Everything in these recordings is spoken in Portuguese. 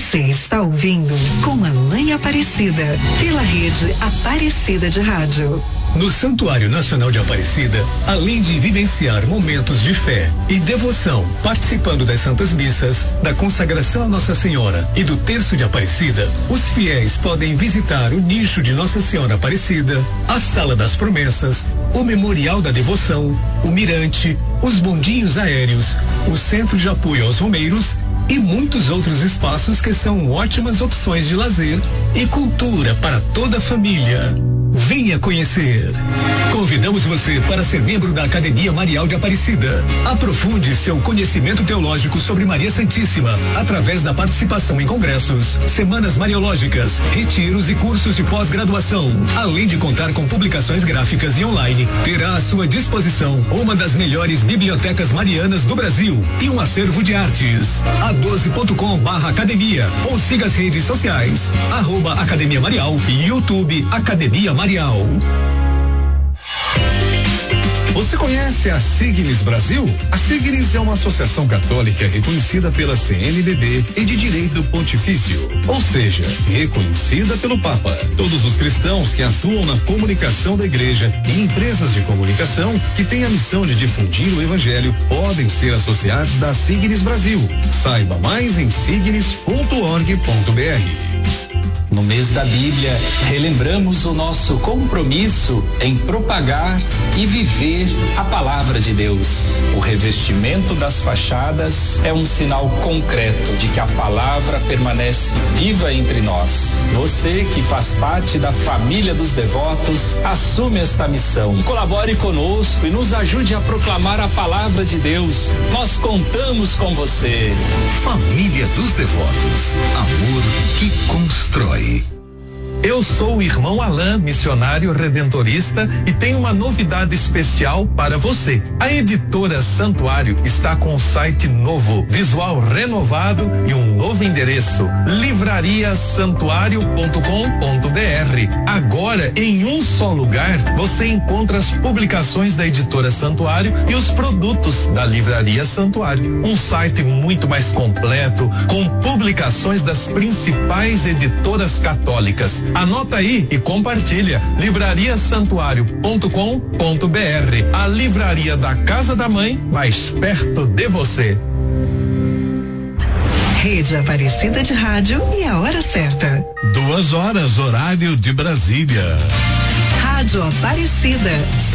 Você está ouvindo Com a Mãe Aparecida, pela rede Aparecida de Rádio. No Santuário Nacional de Aparecida, além de vivenciar momentos de fé e devoção, participando das Santas Missas, da consagração a Nossa Senhora e do Terço de Aparecida, os fiéis podem visitar o nicho de Nossa Senhora Aparecida, a Sala das Promessas, o Memorial da Devoção, o Mirante, os bondinhos aéreos, o Centro de Apoio aos Romeiros e muitos outros espaços que são ótimas opções de lazer e cultura para toda a família. Venha conhecer. Convidamos você para ser membro da Academia Marial de Aparecida. Aprofunde seu conhecimento teológico sobre Maria Santíssima através da participação em congressos, semanas mariológicas, retiros e cursos de pós-graduação. Além de contar com publicações gráficas e online, terá à sua disposição uma das melhores bibliotecas marianas do Brasil e um acervo de artes. a12.com/academia ou siga as redes sociais @Academia Marial e YouTube Academia Marial. Você conhece a Signis Brasil? A Signis é uma associação católica reconhecida pela CNBB e de direito pontifício, ou seja, reconhecida pelo Papa. Todos os cristãos que atuam na comunicação da igreja e empresas de comunicação que têm a missão de difundir o evangelho podem ser associados da Signis Brasil. Saiba mais em signis.org.br. No mês da Bíblia, relembramos o nosso compromisso em propagar e viver a palavra de Deus. O revestimento das fachadas é um sinal concreto de que a palavra permanece viva entre nós. Você que faz parte da família dos devotos, assume esta missão. Colabore conosco e nos ajude a proclamar a palavra de Deus. Nós contamos com você. Família dos Devotos. Amor que constrói. Eu sou o irmão Alain, missionário redentorista, e tenho uma novidade especial para você. A editora Santuário está com um site novo, visual renovado e um novo endereço: livrariasantuario.com.br. Agora, em um só lugar, você encontra as publicações da editora Santuário e os produtos da Livraria Santuário. Um site muito mais completo, com publicações das principais editoras católicas. Anota aí e compartilha. livrariasantuario.com.br, a livraria da Casa da Mãe, mais perto de você. Rede Aparecida de Rádio e a hora certa. 2h, horário de Brasília. Rádio Aparecida,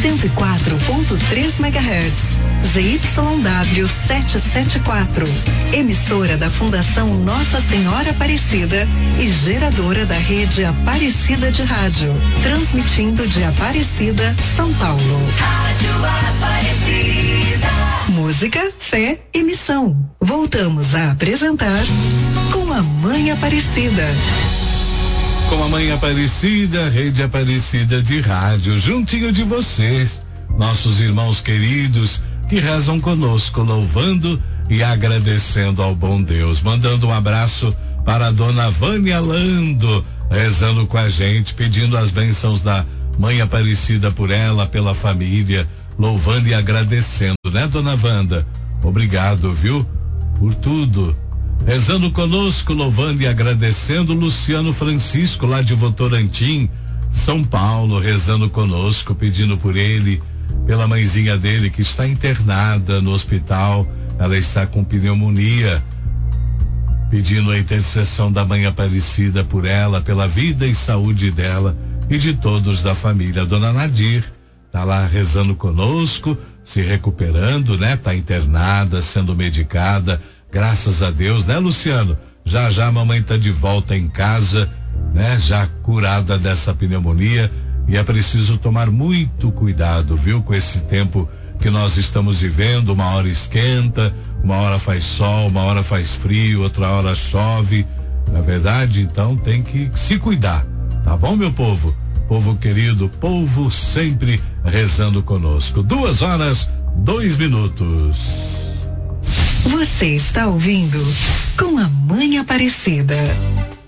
104.3 MHz. ZYW 774, emissora da Fundação Nossa Senhora Aparecida e geradora da rede Aparecida de Rádio, transmitindo de Aparecida, São Paulo. Rádio Aparecida. Música, fé e missão. Voltamos a apresentar Com a Mãe Aparecida. Com a Mãe Aparecida, rede Aparecida de Rádio, juntinho de vocês, nossos irmãos queridos que rezam conosco, louvando e agradecendo ao bom Deus. Mandando um abraço para a dona Vânia Lando, rezando com a gente, pedindo as bênçãos da Mãe Aparecida por ela, pela família, louvando e agradecendo, né, dona Wanda? Obrigado, viu? Por tudo. Rezando conosco, louvando e agradecendo, Luciano Francisco, lá de Votorantim, São Paulo, rezando conosco, pedindo por ele, pela mãezinha dele que está internada no hospital. Ela está com pneumonia, pedindo a intercessão da Mãe Aparecida por ela, pela vida e saúde dela e de todos da família. Dona Nadir tá lá rezando conosco, se recuperando, né? Tá internada, sendo medicada, graças a Deus, né, Luciano? Já a mamãe tá de volta em casa, né? Já curada dessa pneumonia. E é preciso tomar muito cuidado, viu? Com esse tempo que nós estamos vivendo, uma hora esquenta, uma hora faz sol, uma hora faz frio, outra hora chove. Na verdade, então tem que se cuidar, tá bom, meu povo? Povo querido, povo sempre rezando conosco. 2h, 2 minutos. Você está ouvindo Com a Mãe Aparecida.